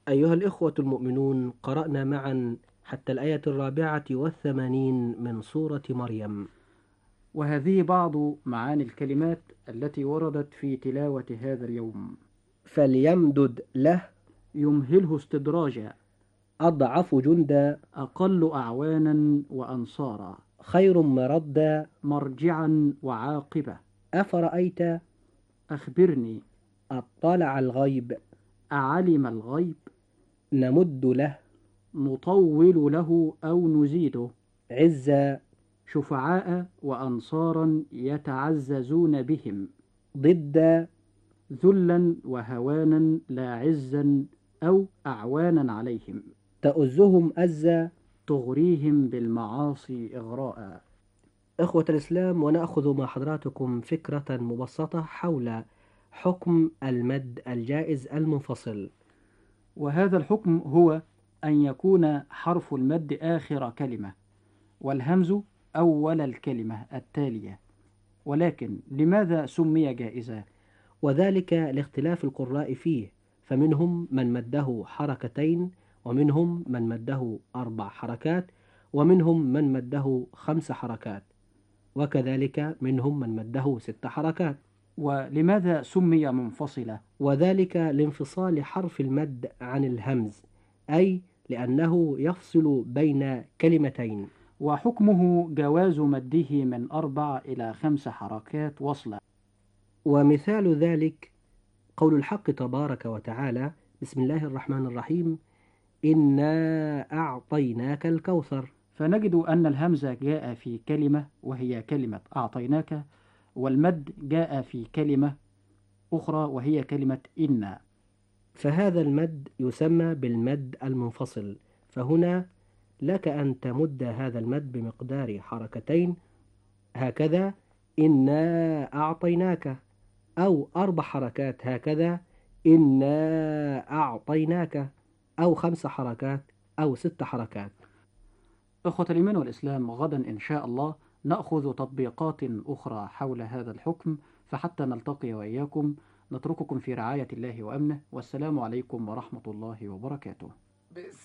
أيها الإخوة المؤمنون، قرأنا معا حتى الآية 84 من سورة مريم. وهذه بعض معاني الكلمات التي وردت في تلاوة هذا اليوم. فليمدد له يمهله استدراجا، أضعف جندا، أقل أعوانا وأنصارا، خير مردا، مرجعا وعاقبة. أفرأيت أخبرني، أطلع الغيب، أعلم الغيب، نمد له نطول له أو نزيده، عزا، شفعاء وأنصارا يتعززون بهم، ضد ذلا وهوانا لا عزا أو أعوانا عليهم، تؤزهم أزا. تغريهم بالمعاصي إغراء. إخوة الإسلام، ونأخذ مع حضراتكم فكرة مبسطة حول حكم المد الجائز المنفصل. وهذا الحكم هو أن يكون حرف المد آخر كلمة، والهمز أول الكلمة التالية. ولكن لماذا سمي جائزا؟ وذلك لاختلاف القراء فيه، فمنهم من مده حركتين، ومنهم من مده 4 حركات، ومنهم من مده 5 حركات، وكذلك منهم من مده 6 حركات. ولماذا سمي منفصلة؟ وذلك لانفصال حرف المد عن الهمز، أي لأنه يفصل بين كلمتين. وحكمه جواز مده من 4 إلى 5 حركات وصلا. ومثال ذلك قول الحق تبارك وتعالى: بسم الله الرحمن الرحيم، إنا أعطيناك الكوثر. فنجد أن الهمزة جاء في كلمة وهي كلمة أعطيناك، والمد جاء في كلمة أخرى وهي كلمة إنا. فهذا المد يسمى بالمد المنفصل، فهنا لك أن تمد هذا المد بمقدار حركتين، هكذا إنا أعطيناك، أو 4 حركات هكذا إنا أعطيناك، أو 5 حركات، أو 6 حركات. إخوة الإيمان والإسلام، غدا إن شاء الله نأخذ تطبيقات أخرى حول هذا الحكم، فحتى نلتقي وإياكم نترككم في رعاية الله وأمنه، والسلام عليكم ورحمة الله وبركاته.